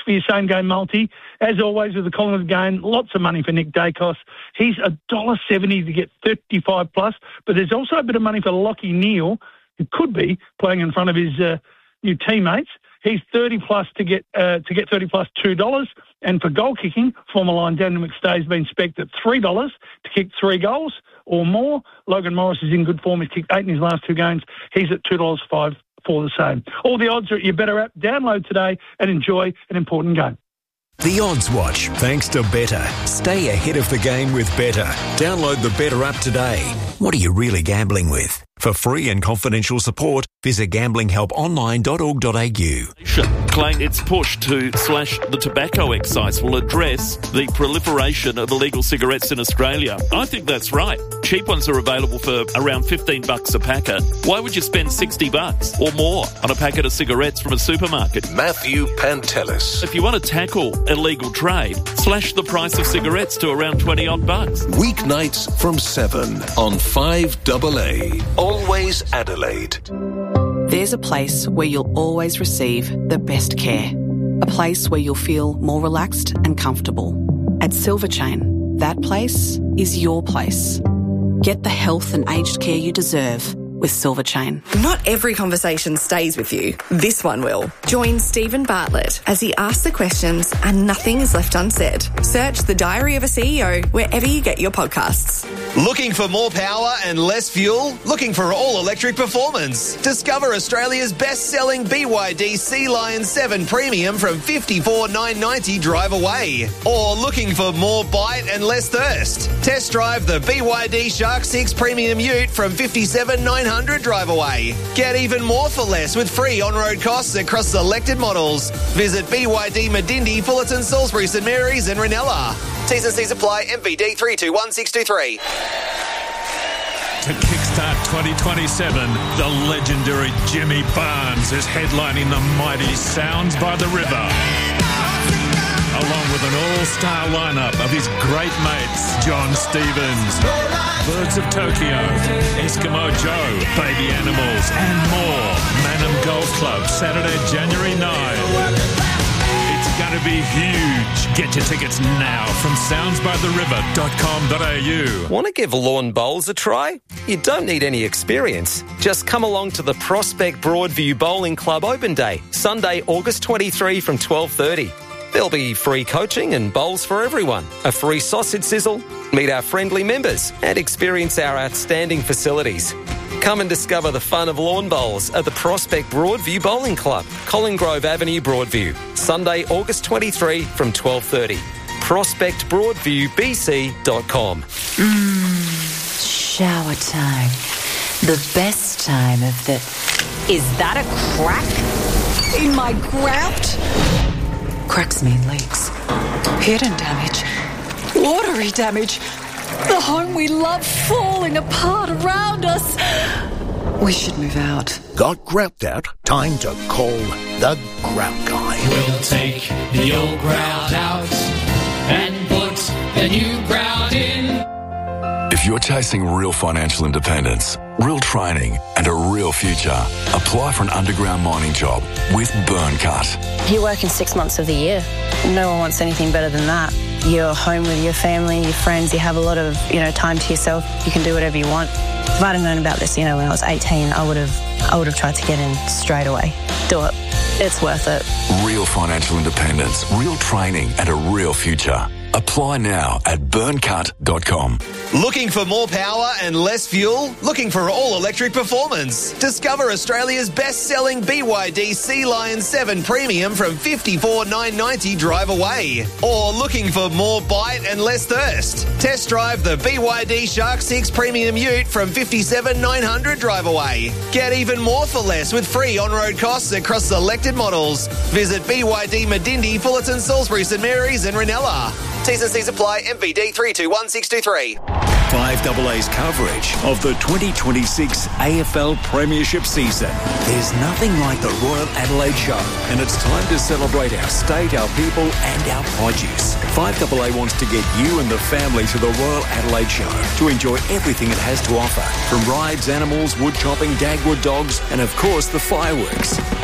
for your same-game multi. As always with the Collingwood game, lots of money for Nick Dacos. He's $1.70 to get 35 plus, but there's also a bit of money for Lachie Neale, who could be playing in front of his new teammates. He's 30 plus to get 30 plus $2. And for goal kicking, former line Daniel McStay's been spec'd at $3 to kick 3 goals or more. Logan Morris is in good form. He's kicked 8 in his last 2 games. He's at $2.05 for the same. All the odds are at your Better app. Download today and enjoy an important game. The Odds Watch, thanks to Better. Stay ahead of the game with Better. Download the Better app today. What are you really gambling with? For free and confidential support, visit gamblinghelponline.org.au. Claim its push to slash the tobacco excise will address the proliferation of illegal cigarettes in Australia. I think that's right. Cheap ones are available for around $15 a packet. Why would you spend $60 or more on a packet of cigarettes from a supermarket? Matthew Pantelis. If you want to tackle illegal trade, slash the price of cigarettes to around $20 bucks. Weeknights from 7 on 5AA. Always Adelaide. There's a place where you'll always receive the best care. A place where you'll feel more relaxed and comfortable. At Silver Chain, that place is your place. Get the health and aged care you deserve with Silver Chain. Not every conversation stays with you. This one will. Join Stephen Bartlett as he asks the questions and nothing is left unsaid. Search The Diary of a CEO wherever you get your podcasts. Looking for more power and less fuel? Looking for all-electric performance? Discover Australia's best-selling BYD Sea Lion 7 Premium from $54,990 drive away. Or looking for more bite and less thirst? Test drive the BYD Shark 6 Premium Ute from $57,900 drive away. Get even more for less with free on-road costs across selected models. Visit BYD Medindi, Fullerton, Salisbury, St Mary's and Ranella. T's and C's apply. MVD 321623. To kickstart 2027, the legendary Jimmy Barnes is headlining the mighty Sounds by the River, along with an all-star lineup of his great mates, John Stevens, Birds of Tokyo, Eskimo Joe, Baby Animals, and more. Manham Golf Club, Saturday, January 9. It's going to be huge. Get your tickets now from soundsbytheriver.com.au. Want to give lawn bowls a try? You don't need any experience. Just come along to the Prospect Broadview Bowling Club Open Day, Sunday, August 23 from 12:30. There'll be free coaching and bowls for everyone, a free sausage sizzle, meet our friendly members and experience our outstanding facilities. Come and discover the fun of lawn bowls at the Prospect Broadview Bowling Club, Colin Grove Avenue, Broadview, Sunday, August 23 from 12:30. ProspectBroadviewBC.com. Shower time. The best time of the... Is that a crack in my grout? Cracks mean leaks. Hidden damage. Watery damage. The home we love falling apart around us. We should move out. Got grout out? Time to call the Grout Guy. We'll take the old grout out and put the new grout in. If you're chasing real financial independence, real training and a real future, apply for an underground mining job with Burncut. You're working 6 months of the year. No one wants anything better than that. You're home with your family, your friends, you have a lot of, time to yourself. You can do whatever you want. If I'd have known about this, when I was 18, I would have tried to get in straight away. Do it. It's worth it. Real financial independence, real training and a real future. Apply now at burncut.com. Looking for more power and less fuel? Looking for all-electric performance? Discover Australia's best-selling BYD Sea Lion 7 Premium from $54,990 drive away. Or looking for more bite and less thirst? Test drive the BYD Shark 6 Premium Ute from $57,900 drive away. Get even more for less with free on-road costs across selected models. Visit BYD Medindi, Fullerton, Salisbury, St Mary's and Ranella. T's and C's apply. MVD 321623. 5AA's coverage of the 2026 AFL Premiership season. There's nothing like the Royal Adelaide Show, and it's time to celebrate our state, our people and our produce. 5AA wants to get you and the family to the Royal Adelaide Show to enjoy everything it has to offer, from rides, animals, wood chopping, Dagwood dogs and of course the fireworks.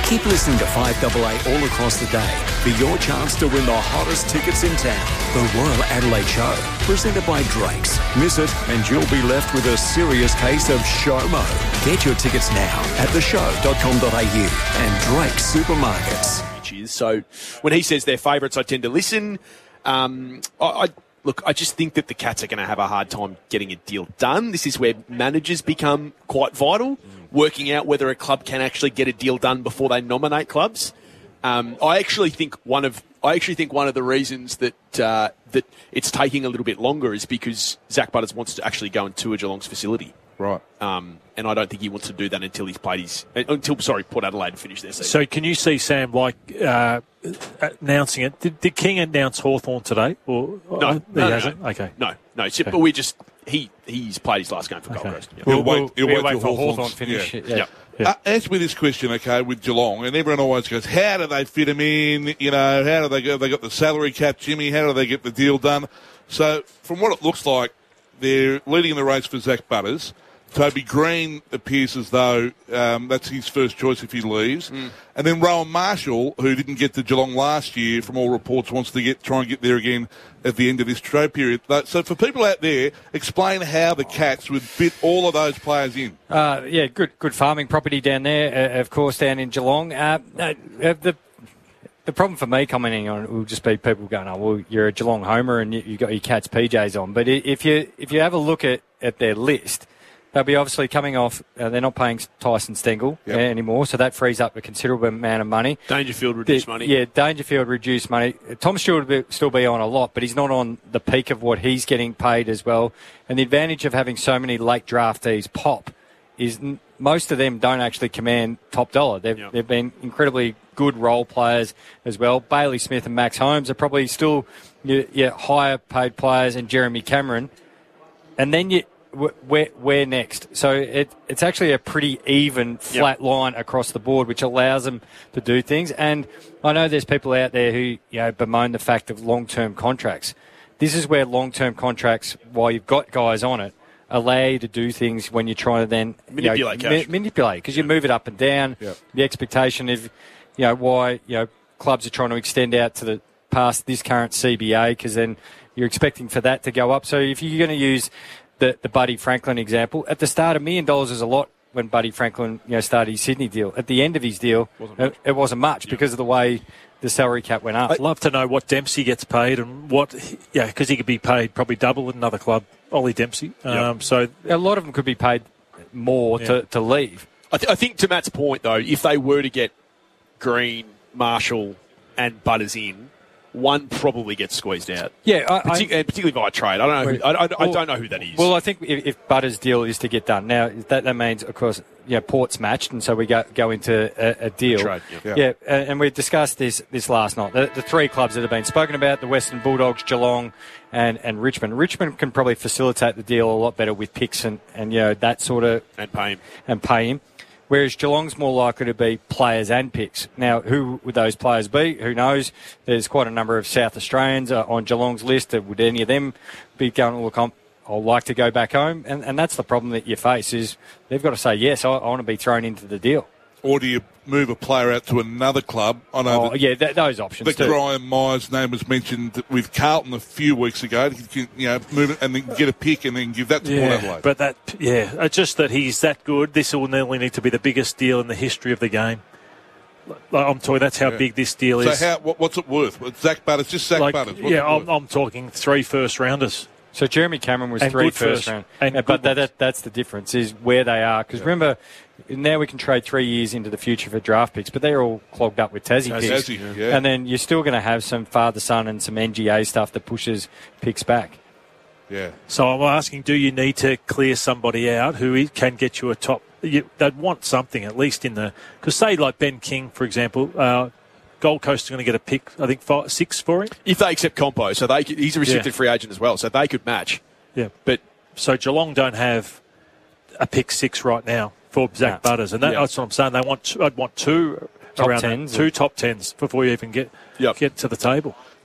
Keep listening to 5AA all across the day for your chance to win the hottest tickets in town. The Royal Adelaide Show, presented by Drake's. Miss it and you'll be left with a serious case of SHOMO. Get your tickets now at theshow.com.au and Drake's Supermarkets. So when he says they're favourites, I tend to listen. I just think that the Cats are going to have a hard time getting a deal done. This is where managers become quite vital, working out whether a club can actually get a deal done before they nominate clubs. I actually think one of the reasons that that it's taking a little bit longer is because Zach Butters wants to actually go and tour Geelong's facility. Right. And I don't think he wants to do that until he's played Port Adelaide finished their season. So can you see Sam announcing it? Did King announce Hawthorn today? Or No. He hasn't? Okay. No. Okay. But he's played his last game for Gold Coast. Yeah. He'll wait for Hawthorn finish. Yeah. Answer me this question, okay, with Geelong, and everyone always goes, how do they fit him in? You know, how do they go? They got the salary cap, Jimmy. How do they get the deal done? So from what it looks like, they're leading the race for Zach Butters. Toby Green appears as though that's his first choice if he leaves. And then Rowan Marshall, who didn't get to Geelong last year, from all reports, wants to try and get there again at the end of this trade period. So for people out there, explain how the Cats would fit all of those players in. Good farming property down there, of course, down in Geelong. The problem for me commenting on it will just be people going, oh, well, you're a Geelong homer and you got your Cats PJs on. But if you have a look at their list, they'll be obviously coming off. They're not paying Tyson Stengel anymore, so that frees up a considerable amount of money. Dangerfield reduced money. Yeah, Dangerfield reduced money. Tom Stewart will still be on a lot, but he's not on the peak of what he's getting paid as well. And the advantage of having so many late draftees pop is most of them don't actually command top dollar. They've been incredibly good role players as well. Bailey Smith and Max Holmes are probably still your higher paid players, and Jeremy Cameron. And then where next? So it's actually a pretty even, flat line across the board, which allows them to do things. And I know there's people out there who bemoan the fact of long-term contracts. This is where long-term contracts, while you've got guys on it, allow you to do things when you're trying to then manipulate, because you move it up and down. The expectation of why clubs are trying to extend out to the past this current CBA, because then you're expecting for that to go up. So if you're going to use the Buddy Franklin example, at the start, $1 million is a lot when Buddy Franklin started his Sydney deal. At the end of his deal, it wasn't much because of the way the salary cap went up. I'd love to know what Dempsey gets paid and because he could be paid probably double at another club. Ollie Dempsey. So a lot of them could be paid more to leave. I think to Matt's point, though, if they were to get Green, Marshall and Butters in, one probably gets squeezed out. Particularly via trade. I don't know who that is. Well, I think if Butters' deal is to get done now, that means, of course, Port's matched, and so we go into a deal. Trade, and we discussed this last night. The three clubs that have been spoken about: the Western Bulldogs, Geelong, and Richmond. Richmond can probably facilitate the deal a lot better with picks and that sort of and pay him. Whereas Geelong's more likely to be players and picks. Now, who would those players be? Who knows? There's quite a number of South Australians on Geelong's list. Would any of them be going, look, I'd like to go back home? And that's the problem that you face, is they've got to say, yes, I want to be thrown into the deal. Or do you move a player out to another club? I know those options too. Brian Myers' name was mentioned with Carlton a few weeks ago. Move it and then get a pick and then give that to Port Adelaide. But it's just that he's that good. This will nearly need to be the biggest deal in the history of the game. I'm talking. That's how big this deal is. So what's it worth? Zach Butters, just Zach Butters. I'm talking 3 first rounders. So Jeremy Cameron was 3 first round. But that's the difference, is where they are. Because remember, now we can trade 3 years into the future for draft picks, but they're all clogged up with Tassie picks. And then you're still going to have some father-son and some NGA stuff that pushes picks back. Yeah. So I'm asking, do you need to clear somebody out who can get you a top? They'd want something, at least in the... Because say like Ben King, for example... Gold Coast are going to get a pick, I think 6 for him. If they accept Compo, so he's a restricted free agent as well, so they could match. Yeah, but so Geelong don't have a pick 6 right now for Zach Butters, and that's what I'm saying. I'd want 2 top around 10s, 2 top 10s before you even get to the table.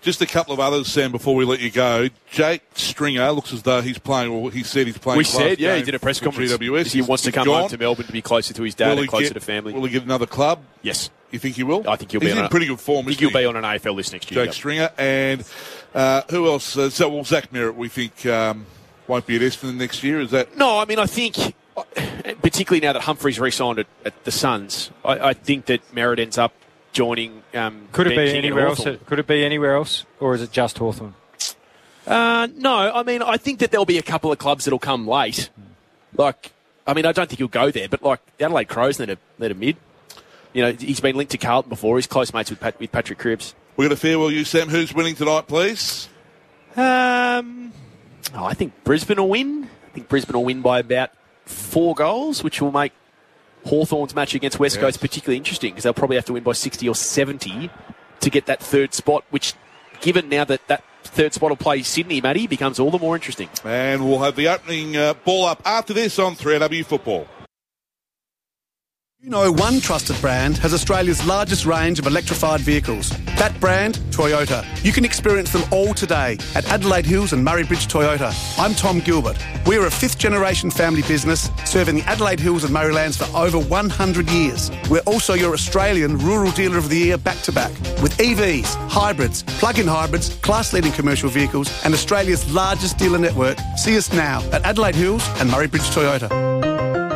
Just a couple of others, Sam, before we let you go. Jake Stringer looks as though he's playing, or he said he's playing. We said, yeah, he did a press conference. GWS. He wants to come home to Melbourne to be closer to his dad and closer to family. Will he get another club? Yes. You think he will? I think he'll be in pretty good form. I think he'll be on an AFL list next year. Jake Stringer. And who else? Zach Merritt, we think, won't be at Essendon next year. Is that? No, I mean, I think, particularly now that Humphrey's re-signed at the Suns, I think that Merritt ends up joining. Could it be anywhere else? Could it be anywhere else, or is it just Hawthorn? No, I mean, I think that there'll be a couple of clubs that'll come late. Like, I mean, I don't think he'll go there, but like the Adelaide Crows need a mid. You know, he's been linked to Carlton before. He's close mates with Patrick Cripps. We're going to farewell you, Sam. Who's winning tonight, please? I think Brisbane will win. I think Brisbane will win by about 4 goals, which will make Hawthorn's match against West Coast particularly interesting because they'll probably have to win by 60 or 70 to get that third spot, which, given now that third spot will play Sydney, Matty, becomes all the more interesting. And we'll have the opening ball up after this on 3AW Football. You know, one trusted brand has Australia's largest range of electrified vehicles. That brand, Toyota. You can experience them all today at Adelaide Hills and Murray Bridge Toyota. I'm Tom Gilbert. We're a 5th-generation family business serving the Adelaide Hills and Murraylands for over 100 years. We're also your Australian Rural Dealer of the Year back-to-back with EVs, hybrids, plug-in hybrids, class-leading commercial vehicles and Australia's largest dealer network. See us now at Adelaide Hills and Murray Bridge Toyota.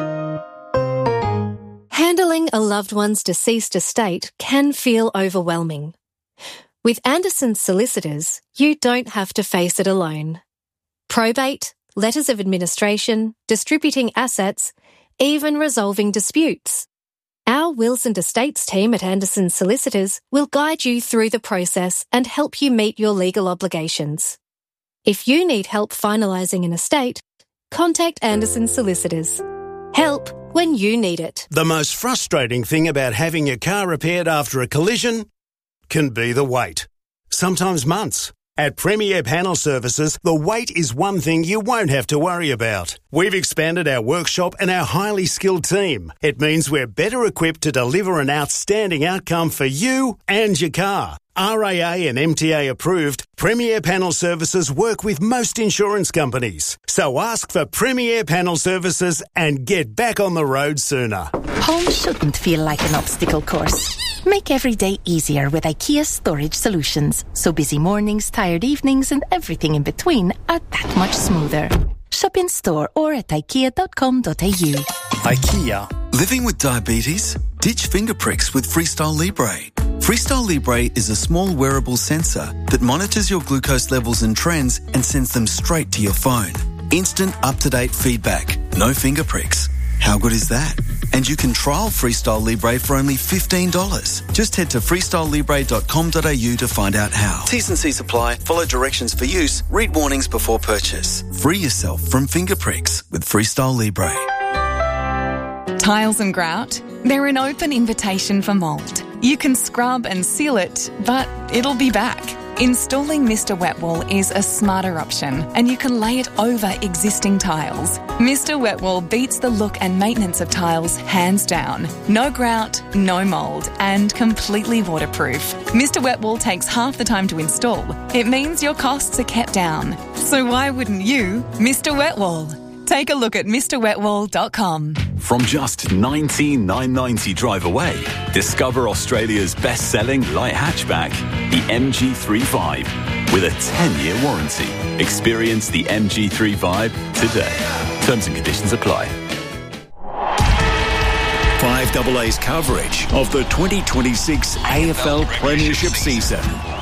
Handling a loved one's deceased estate can feel overwhelming. With Anderson's Solicitors, you don't have to face it alone. Probate, letters of administration, distributing assets, even resolving disputes. Our wills and estates team at Anderson's Solicitors will guide you through the process and help you meet your legal obligations. If you need help finalising an estate, contact Anderson's Solicitors. Help when you need it. The most frustrating thing about having your car repaired after a collision can be the wait. Sometimes months. At Premier Panel Services, the wait is one thing you won't have to worry about. We've expanded our workshop and our highly skilled team. It means we're better equipped to deliver an outstanding outcome for you and your car. RAA and MTA approved, Premier Panel Services work with most insurance companies. So ask for Premier Panel Services and get back on the road sooner. Home shouldn't feel like an obstacle course. Make every day easier with IKEA Storage Solutions. So busy mornings, tired evenings and everything in between are that much smoother. Shop in store or at ikea.com.au. IKEA. Living with diabetes? Ditch finger pricks with Freestyle Libre. Freestyle Libre is a small wearable sensor that monitors your glucose levels and trends and sends them straight to your phone. Instant up-to-date feedback. No finger pricks. How good is that? And you can trial Freestyle Libre for only $15. Just head to freestylelibre.com.au to find out how. T's and C's apply. Follow directions for use. Read warnings before purchase. Free yourself from finger pricks with Freestyle Libre. Tiles and grout, they're an open invitation for mould. You can scrub and seal it, but it'll be back. Installing Mr. Wet Wall is a smarter option, and you can lay it over existing tiles. Mr. Wet Wall beats the look and maintenance of tiles hands down. No grout, no mould, and completely waterproof. Mr. Wet Wall takes half the time to install. It means your costs are kept down. So why wouldn't you, Mr. Wet Wall? Take a look at MrWetWall.com. From just $19,990 drive away, discover Australia's best-selling light hatchback, the MG3 with a 10-year warranty. Experience the MG3 today. Terms and conditions apply. 5AA's coverage of the 2026 AFL Premiership season.